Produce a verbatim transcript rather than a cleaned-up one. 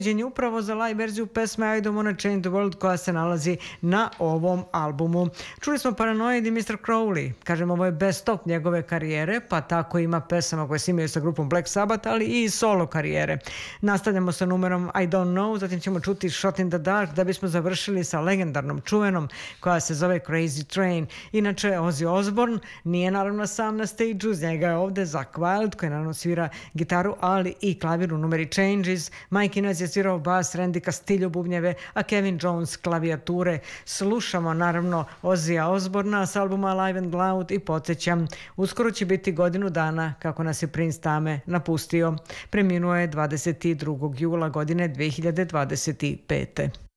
je upravo za live verziju pesme I Don't Wanna Change the World koja se nalazi na ovom albumu. Čuli smo Paranoid i mister Crowley. Kažem, ovo je best of njegove karijere, pa tako ima pesama koje se imaju sa grupom Black Sabbath, ali i solo karijere. Nastavljamo sa numerom I Don't Know, zatim ćemo čuti Shot in the Dark da bismo završili sa legendarnom čuvenom koja se zove Crazy Train. Inače, Ozzy Osbourne nije naravno sam na stage, uz njega je ovde Zakk Wylde koji naravno svira gitaru, ali i klavir u numeri Changes. Mike Inez je svirao bas, Randy Castillo bubnjeve, a Kevin Jones klavijature. Slušamo naravno Ozzy Osbourna s albuma Live and Loud i podsjećam, uskoro će biti godinu dana kako nas je Prince Tame napustio. Preminuo je dvadeset drugog jula godine dve hiljade dvadeset pete.